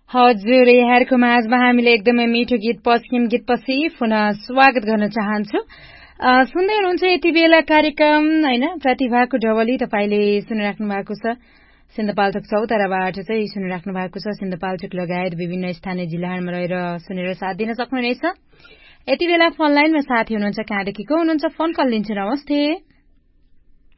हजुर, यहाँहरूको माझमा हामीले एकदमै मिठो गीत पश्चिम गीतपछि पुनः स्वागत गर्न चाहन्छु। सुन्दै हुनुहुन्छ यति बेला कार्यक्रम हैन प्रतिभाको ढवली तपाईले सुनिराख्नु भएको छ। सिन्धुपाल्चोक चौताराबाट चाहिँ सुनिराख्नु भएको छ। सिन्धुपाल्चोक लगायत विभिन्न स्थानीय जिल्लाहरूमा रहेर सुनेर साथ दिन सक्नुहुनेछ। यति बेला फोन लाइनमा साथी हुनुहुन्छ, कहाँदेखि को हुनुहुन्छ, फोन कल लिन्छु। नमस्ते।